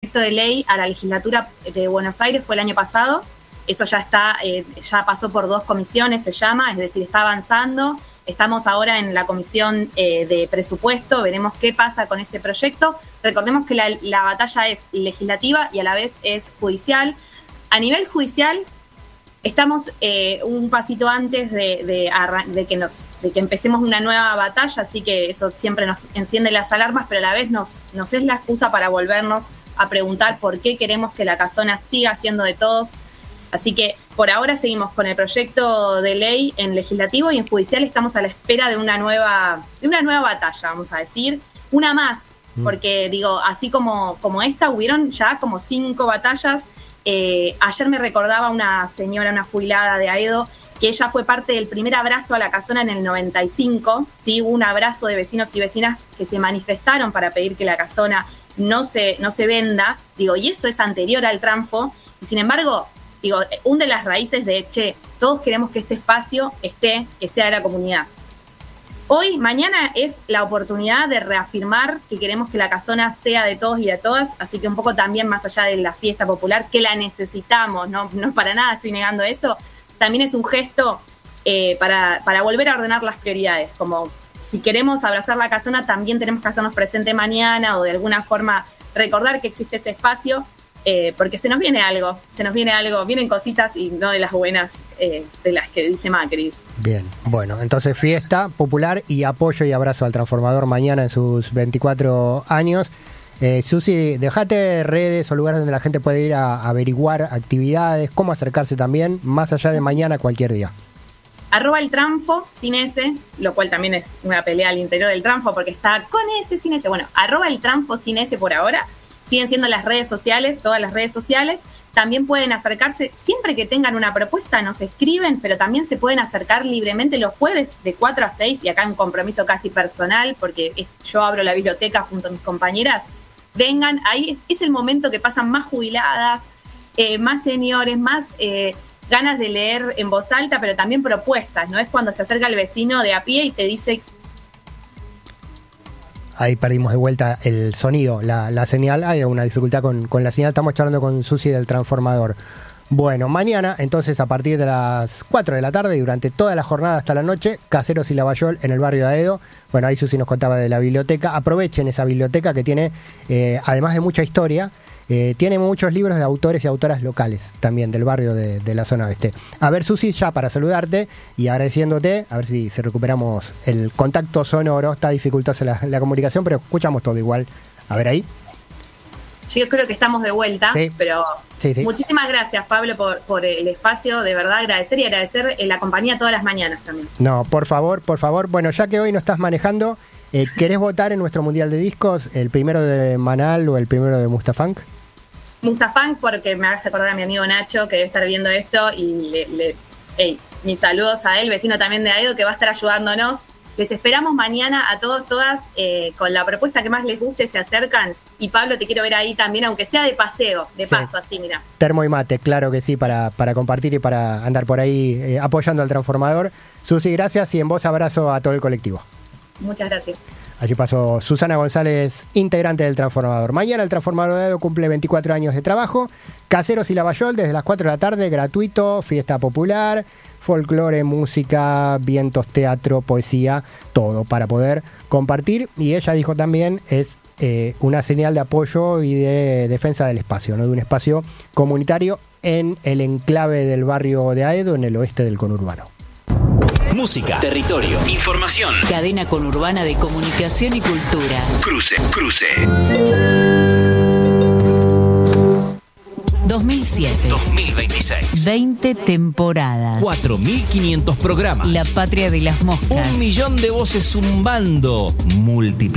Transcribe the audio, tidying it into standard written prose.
proyecto de ley a la legislatura de Buenos Aires fue el año pasado. Eso ya está, ya pasó por 2 comisiones, se llama, es decir, está avanzando. Estamos ahora en la comisión de presupuesto, veremos qué pasa con ese proyecto. Recordemos que la batalla es legislativa y a la vez es judicial. A nivel judicial, estamos un pasito antes de que empecemos una nueva batalla, así que eso siempre nos enciende las alarmas, pero a la vez nos es la excusa para volvernos a preguntar por qué queremos que la casona siga siendo de todos. Así que por ahora seguimos con el proyecto de ley en legislativo y en judicial estamos a la espera de una nueva batalla, vamos a decir, una más, porque digo, así como esta, hubieron ya como 5 batallas. Ayer me recordaba una señora, una jubilada de Aedo, que ella fue parte del primer abrazo a la casona en el 95, ¿sí? Hubo un abrazo de vecinos y vecinas que se manifestaron para pedir que la casona no se venda, digo, y eso es anterior al Tranfo, y sin embargo, digo, una de las raíces de, todos queremos que este espacio esté, que sea de la comunidad. Hoy, mañana es la oportunidad de reafirmar que queremos que la casona sea de todos y de todas, así que un poco también más allá de la fiesta popular, que la necesitamos, no para nada estoy negando eso, también es un gesto para volver a ordenar las prioridades, como si queremos abrazar la casona, también tenemos que hacernos presente mañana o de alguna forma recordar que existe ese espacio, porque se nos viene algo, vienen cositas y no de las buenas, de las que dice Macri. Bien, bueno, entonces fiesta popular y apoyo y abrazo al transformador mañana en sus 24 años. Susi, dejate redes o lugares donde la gente puede ir a averiguar actividades, cómo acercarse también, más allá de mañana, cualquier día. @el Tranfo, sin S, lo cual también es una pelea al interior del Tranfo porque está con S, sin S. Bueno, @el Tranfo, sin S por ahora. Siguen siendo las redes sociales, todas las redes sociales. También pueden acercarse, siempre que tengan una propuesta, nos escriben, pero también se pueden acercar libremente los jueves de 4 a 6, y acá un compromiso casi personal, porque yo abro la biblioteca junto a mis compañeras. Vengan, ahí es el momento que pasan más jubiladas, más señores, más ganas de leer en voz alta, pero también propuestas, ¿no? Es cuando se acerca el vecino de a pie y te dice... Ahí perdimos de vuelta el sonido, la señal. Hay una dificultad con la señal. Estamos charlando con Susi del transformador. Bueno, mañana, entonces, a partir de las 4 de la tarde y durante toda la jornada hasta la noche, Caseros y Lavallol en el barrio de Aedo. Bueno, ahí Susi nos contaba de la biblioteca. Aprovechen esa biblioteca que tiene, además de mucha historia, tiene muchos libros de autores y autoras locales también del barrio de la zona oeste. A ver, Susi, ya para saludarte y agradeciéndote, a ver si recuperamos el contacto sonoro. Está dificultosa la comunicación, pero escuchamos todo igual. A ver ahí. Yo creo que estamos de vuelta, sí. Pero sí. Muchísimas gracias, Pablo, por el espacio, de verdad agradecer la compañía todas las mañanas también. No, por favor. Bueno, ya que hoy no estás manejando, ¿querés votar en nuestro Mundial de Discos, el primero de Manal o el primero de Mustafunk? Mustafunk, porque me hace acordar a mi amigo Nacho, que debe estar viendo esto, y mis saludos a él, vecino también de Aedo, que va a estar ayudándonos. Les esperamos mañana a todos, todas, con la propuesta que más les guste, se acercan. Y Pablo, te quiero ver ahí también, aunque sea de paseo, de paso, así, mira. Termo y mate, claro que sí, para compartir y para andar por ahí apoyando al transformador. Susi, gracias, y en voz abrazo a todo el colectivo. Muchas gracias. Allí pasó Susana González, integrante del Transformador. Mañana el Transformador de Aedo cumple 24 años de trabajo. Caseros y Lavallol desde las 4 de la tarde, gratuito, fiesta popular, folclore, música, vientos, teatro, poesía, todo para poder compartir. Y ella dijo también, es una señal de apoyo y de defensa del espacio, ¿no? De un espacio comunitario en el enclave del barrio de Aedo, en el oeste del conurbano. Música, territorio, información. Cadena conurbana de comunicación y cultura. Cruce. 2007. 2026. 20 temporadas. 4.500 programas. La patria de las moscas. 1 millón de voces zumbando. Multiplicadas.